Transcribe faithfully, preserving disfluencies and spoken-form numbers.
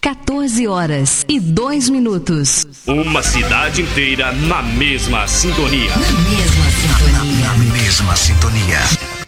quatorze horas e dois minutos. Uma cidade inteira na mesma sintonia. Na mesma sintonia. Na mesma sintonia.